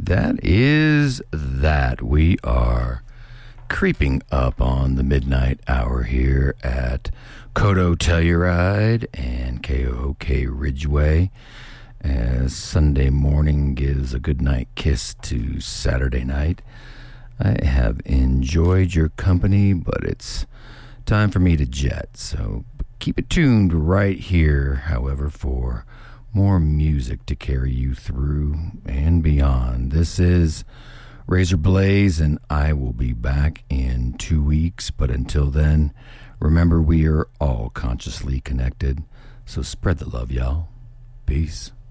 That is that. We are creeping up on the midnight hour here at Kodo Telluride and KOK Ridgeway, as Sunday morning gives a goodnight kiss to Saturday night. I have enjoyed your company, but it's time for me to jet, so keep it tuned right here, however, for more music to carry you through and beyond. This is Razor Blaze, and I will be back in 2 weeks. But until then, remember, we are all consciously connected. So spread the love, y'all. Peace.